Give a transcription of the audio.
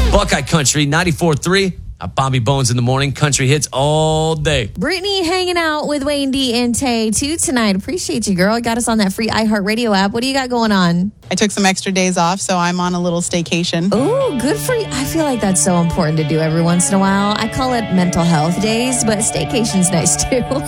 Buckeye Country 94.3. Bobby Bones in the morning. Country hits all day. Brittany hanging out with Wayne D and Tay too tonight. Appreciate you, girl. Got us on that free iHeartRadio app. What do you got going on? I took some extra days off, so I'm on a little staycation. Ooh, good for you. I feel like that's so important to do every once in a while. I call it mental health days, but staycation's nice too.